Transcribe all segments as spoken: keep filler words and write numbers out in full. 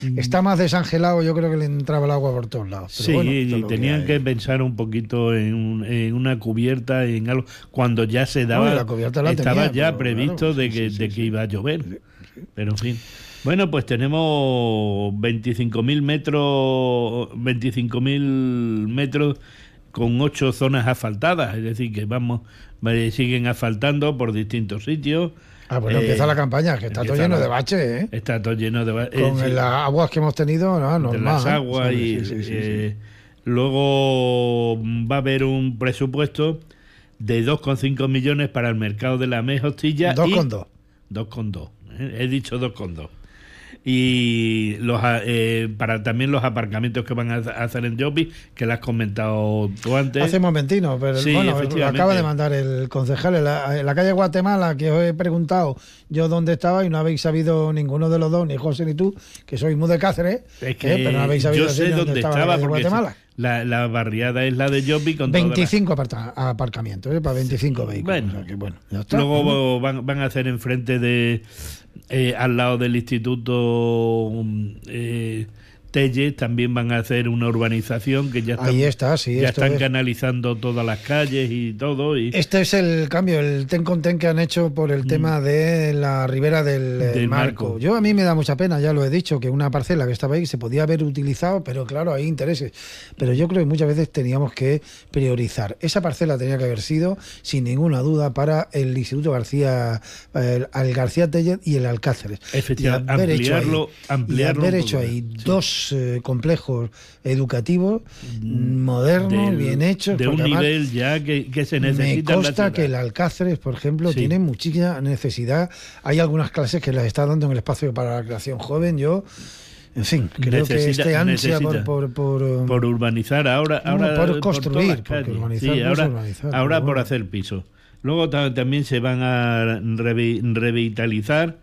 Está más desangelado, yo creo que le entraba el agua por todos lados. Pero sí, bueno, y tenían que, que pensar un poquito en, un, en una cubierta, en algo, cuando ya se daba, no, la cubierta la estaba tenía, ya previsto claro, de sí, que, sí, de sí, que sí. iba a llover. Sí, sí. Pero en fin. Bueno, pues tenemos veinticinco mil metros, veinticinco mil metros con ocho zonas asfaltadas, es decir, que vamos, siguen asfaltando por distintos sitios. Ah, bueno, eh, empieza la campaña, que está todo lleno la, de baches, ¿eh? Está todo lleno de baches. Con eh, las aguas que hemos tenido, no, normal. De las aguas ¿eh? y sí, sí, sí, eh, sí. Luego va a haber un presupuesto de dos coma cinco millones para el mercado de la mejostilla. dos coma dos. dos coma dos. ¿eh? He dicho dos coma dos. Y los eh, para también los aparcamientos que van a hacer en Llopis, que lo has comentado tú antes. Hace momentino, pero sí, bueno, lo acaba de mandar el concejal en la, en la calle Guatemala, que os he preguntado yo dónde estaba y no habéis sabido ninguno de los dos, ni José ni tú, que sois muy de Cáceres, es que ¿eh? Pero no habéis sabido yo sé dónde estaba, estaba porque Guatemala. La, la barriada es la de Llopis con veinticinco la... aparcamientos, ¿eh? Para veinticinco vehículos. Bueno, o sea que, bueno ya está, luego ¿no? van, van a hacer enfrente de eh, al lado del instituto eh, Telles, también van a hacer una urbanización que ya están, ahí está, sí, ya están es... canalizando todas las calles y todo. Y... Este es el cambio, el ten con ten que han hecho por el mm. tema de la ribera del, del Marco. Marco. Yo a mí me da mucha pena, ya lo he dicho, que una parcela que estaba ahí se podía haber utilizado, pero claro, hay intereses. Pero yo creo que muchas veces teníamos que priorizar. Esa parcela tenía que haber sido, sin ninguna duda, para el Instituto García, el, el García Tellez y el Alcáceres. Efectivamente, ampliarlo, ahí, ampliarlo. Y haber hecho ahí sí. dos Eh, complejos educativos mm, modernos, Del, bien hechos. De un nivel ya que, que se necesita. Me consta que el Alcáceres, por ejemplo, sí. tiene muchísima necesidad. Hay algunas clases que las está dando en el espacio para la creación joven. Yo, en fin, creo necesita, que este ansia por, por, por, por urbanizar ahora. No, ahora por construir, por porque urbanizar sí, no ahora, es urbanizar, ahora por bueno. hacer pisos. Luego también se van a revi revitalizar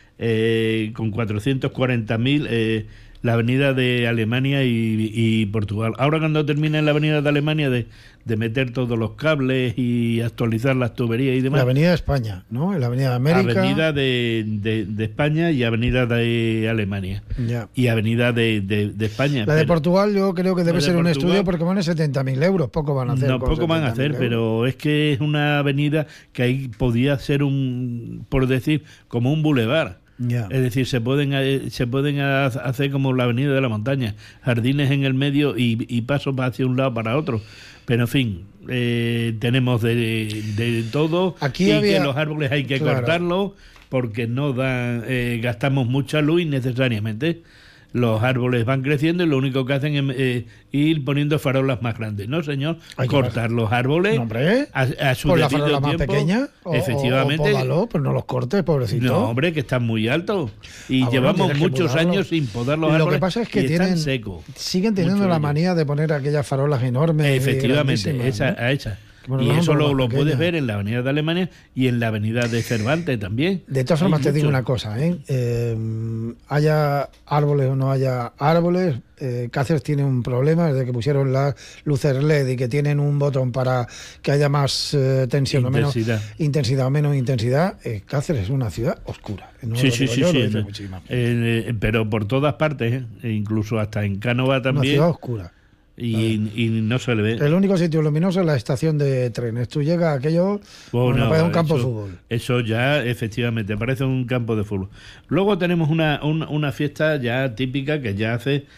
eh, con cuatrocientos cuarenta mil. Eh, la avenida de Alemania y, y Portugal. Ahora cuando termine la avenida de Alemania de, de meter todos los cables y actualizar las tuberías y demás. La avenida de España, ¿no? La avenida de América. Avenida de, de, de España y avenida de Alemania. Ya. Y avenida de, de, de España. La de pero, Portugal yo creo que debe ser Portugal, un estudio porque van a setenta mil euros. Poco van a hacer. No, poco van a hacer, euros. Pero es que es una avenida que ahí podía ser un, por decir, como un bulevar. Yeah. Es decir, se pueden se pueden hacer como la avenida de la montaña, jardines en el medio y, y pasos hacia un lado para otro. Pero en fin, eh, tenemos de, de todo. Aquí y había... que los árboles hay que claro. cortarlos porque no dan, eh, gastamos mucha luz innecesariamente. Los árboles van creciendo y lo único que hacen es eh, ir poniendo farolas más grandes. No, señor, hay cortar los árboles no, hombre, a, a su ¿por debido la farola tiempo. Más pequeña? O, Efectivamente. O, o pódalo, pero no los cortes, pobrecito. No, hombre, que están muy altos. Y ah, llevamos bueno, muchos años sin podar los Lo árboles. Lo que pasa es que y tienen, están secos. siguen teniendo Mucho la ellos. manía de poner aquellas farolas enormes. Efectivamente, esa, ¿no? a esa. Bueno, y no, eso lo, lo pequeña. puedes ver en la avenida de Alemania y en la avenida de Cervantes también. De todas formas, Hay te mucho. digo una cosa, ¿eh? Eh, haya árboles o no haya árboles, eh, Cáceres tiene un problema desde que pusieron las luces L E D y que tienen un botón para que haya más eh, tensión intensidad. o menos intensidad o menos intensidad. Eh, Cáceres es una ciudad oscura. No sí, sí, sí, yo, sí. lo sí. Eh, pero por todas partes, ¿eh? E incluso hasta en Cánova también. Una ciudad oscura. Y, y no se le ve. El único sitio luminoso es la estación de trenes. Tú llegas a aquello, bueno, bueno, parece un campo eso, de fútbol. Eso ya, efectivamente, parece un campo de fútbol. Luego tenemos una, una, una fiesta ya típica que ya hace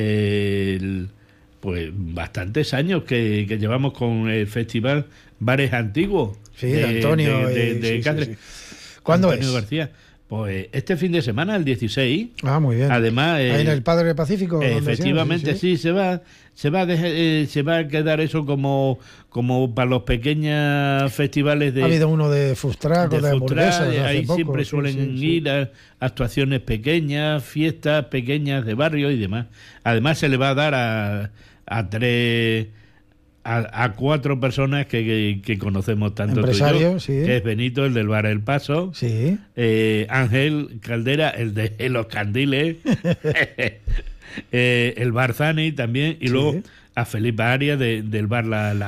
eh, el, pues bastantes años que, que llevamos con el festival Bares Antiguos. Sí, de, de Antonio. De, de, y, de sí, Cáceres. Sí, sí. ¿Cuándo Antonio es? García. Pues este fin de semana, el dieciséis. Ah, muy bien. Además, eh, ahí en el Padre Pacífico. Efectivamente, sí, sí. sí, se va, se va, a dejar, eh, se va a quedar eso como, como para los pequeños festivales de. Ha habido uno de Fustrac, de, de hamburguesas. De, ahí poco, siempre sí, suelen sí, sí. ir a actuaciones pequeñas, fiestas pequeñas de barrio y demás. Además, se le va a dar a, a tres. A, a cuatro personas que, que, que conocemos tanto Empresario, tú y yo, sí. que es Benito, el del bar El Paso, sí. eh, Ángel Caldera, el de los candiles, eh, el bar Zani también, y sí. luego a Felipe Arias de, del bar La, La